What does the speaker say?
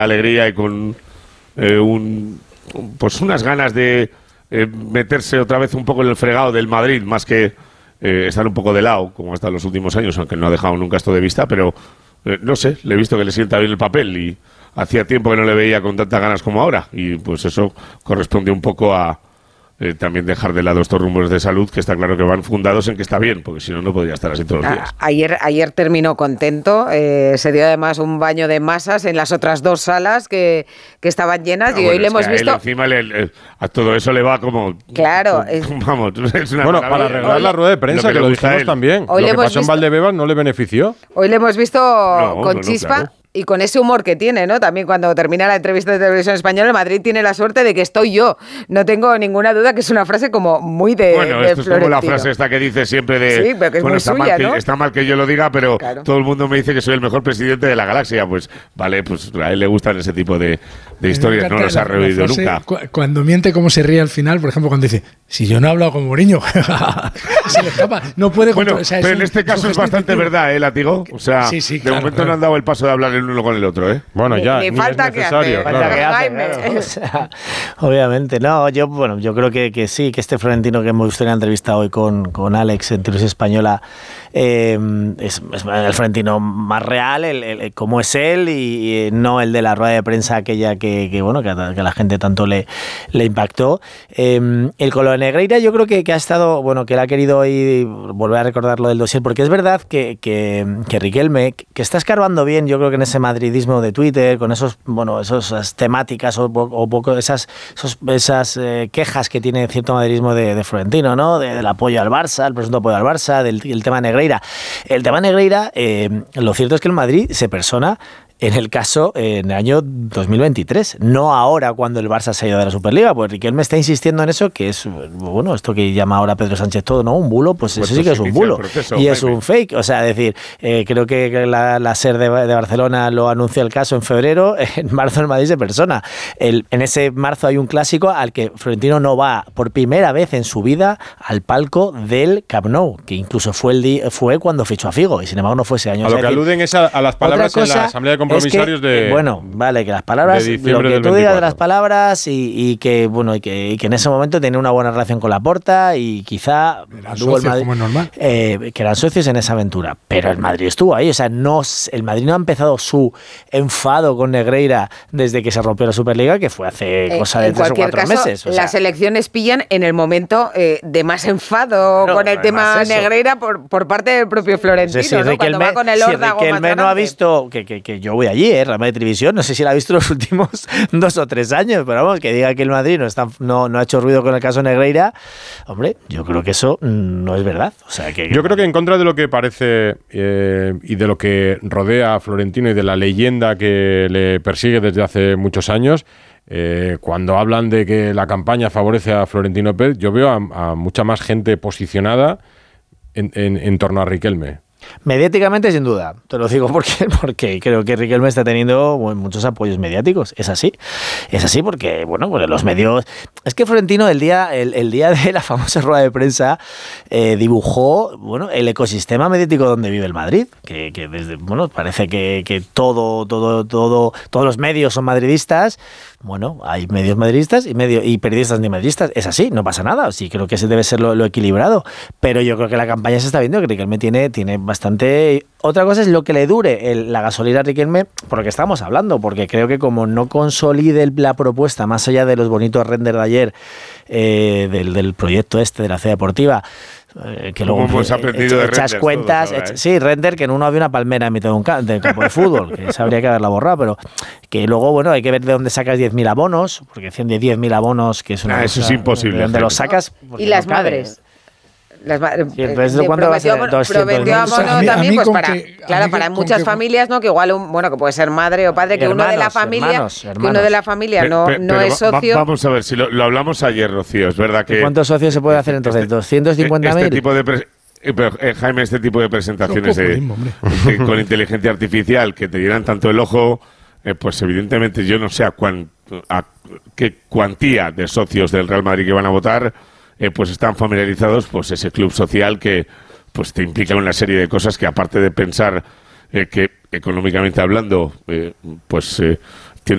alegría y con pues unas ganas de meterse otra vez un poco en el fregado del Madrid, más que estar un poco de lado, como hasta los últimos años, aunque no ha dejado nunca esto de vista, pero no sé, le he visto que le sienta bien el papel y hacía tiempo que no le veía con tantas ganas como ahora, y pues eso corresponde un poco a también dejar de lado estos rumores de salud, que está claro que van fundados en que está bien, porque si no, no podría estar así todos los días. Ayer terminó contento, se dio además un baño de masas en las otras dos salas que estaban llenas, y hoy le hemos visto... Encima a todo eso le va como... Claro. Vamos, es una bueno, para arreglar la rueda de prensa, que lo dijimos también. Lo que pasó en Valdebebas no le benefició. Hoy le hemos visto con chispa... Claro. Y con ese humor que tiene, ¿no? También cuando termina la entrevista de Televisión Española, el Madrid tiene la suerte de que estoy yo. No tengo ninguna duda que es una frase como muy de Bueno, de esto es Florentino. como la frase esta que dice siempre de... Sí, pero que es muy suya, ¿no? Está mal que yo lo diga, pero claro, todo el mundo me dice que soy el mejor presidente de la galaxia. Pues vale, pues a él le gustan ese tipo de historias. No los ha reído nunca. Cuando miente, cómo se ríe al final, por ejemplo, cuando dice, si yo no he hablado con Mourinho, se le escapa. No puede... Bueno, o sea, pero en este caso es bastante verdad, Látigo? O sea, sí, de momento no han dado el paso de hablar el uno con el otro, ¿eh? Bueno, ya, ni falta es necesario. que hace, claro. O sea, obviamente. No, yo creo que sí, que este Florentino que hemos visto en la entrevista hoy con Alex en Televisión Española es el Florentino más real, como es él, y no el de la rueda de prensa aquella que a la gente tanto le impactó. El con lo de Negreira yo creo que ha estado, que él ha querido hoy volver a recordar lo del dossier, porque es verdad que Riquelme, que está escarbando bien, yo creo que en ese madridismo de Twitter, con esas temáticas o poco esas quejas que tiene cierto madridismo de Florentino, ¿no? Del apoyo al Barça, el presunto apoyo al Barça, del tema Negreira. El tema Negreira, lo cierto es que el Madrid se persona en el caso en el año 2023, no ahora cuando el Barça se ha ido de la Superliga, pues Riquelme está insistiendo en eso, que es, esto que llama ahora Pedro Sánchez todo, ¿no? Un bulo, pues eso sí que es un bulo. Y es un fake, o sea, decir, creo que la SER de Barcelona lo anuncia el caso en febrero, en marzo el Madrid se persona. En ese marzo hay un clásico al que Florentino no va por primera vez en su vida al palco del Camp Nou, que incluso fue cuando fichó a Figo, y sin embargo no fue ese año. A lo que aluden es a las palabras en la Asamblea de Compromisarios que las palabras, lo que tú digas de las palabras y que en ese momento tenía una buena relación con Laporta y quizá tuvo el Madrid, como es normal, que eran socios en esa aventura, pero el Madrid estuvo ahí, o sea, el Madrid no ha empezado su enfado con Negreira desde que se rompió la Superliga, que fue hace cosa de 3 o 4 meses. O sea, las elecciones pillan en el momento de más enfado con el tema Negreira por parte del propio Florentino, si ¿no? Riquelme, Cuando va con el órdago más Riquelme no ha visto que yo voy allí, Real Madrid Televisión, no sé si la ha visto los últimos 2 o 3 años, pero vamos, que diga que el Madrid no ha hecho ruido con el caso Negreira, hombre, yo creo que eso no es verdad. O sea, yo creo que en contra de lo que parece y de lo que rodea a Florentino y de la leyenda que le persigue desde hace muchos años, cuando hablan de que la campaña favorece a Florentino Pérez, yo veo a mucha más gente posicionada en torno a Riquelme. Mediáticamente, sin duda, te lo digo porque creo que Riquelme está teniendo muchos apoyos mediáticos, es así porque, pues los medios, es que Florentino el día de la famosa rueda de prensa dibujó, el ecosistema mediático donde vive el Madrid, que desde, parece que todos los medios son madridistas, hay medios madridistas y periodistas ni madridistas, es así, no pasa nada, sí, creo que ese debe ser lo equilibrado, pero yo creo que la campaña se está viendo que Riquelme tiene bastante. Otra cosa es lo que le dure la gasolina a Riquelme, porque estamos hablando, porque creo que como no consolide la propuesta, más allá de los bonitos renders de ayer del proyecto de la ciudad deportiva, que luego echas cuentas, render, que en uno había una palmera en mitad de un campo de fútbol, que se habría que haberla borrado, pero que luego, hay que ver de dónde sacas 10.000 abonos, porque decían de 10.000 abonos, que es una cosa, eso es imposible. De dónde los sacas. Y las madres. ¿Cuándo va a ser? Prometió abono también, pues para muchas familias, ¿no? Que igual que puede ser madre o padre, que uno de la familia, no es socio. Vamos a ver, si lo hablamos ayer, Rocío, es verdad que. ¿Cuántos socios se puede hacer entonces? ¿250.000? Jaime, este tipo de presentaciones con inteligencia artificial que te llenan tanto el ojo, pues evidentemente yo no sé a qué cuantía de socios del Real Madrid que van a votar, pues están familiarizados, pues ese club social que pues te implica una serie de cosas que, aparte de pensar que económicamente hablando,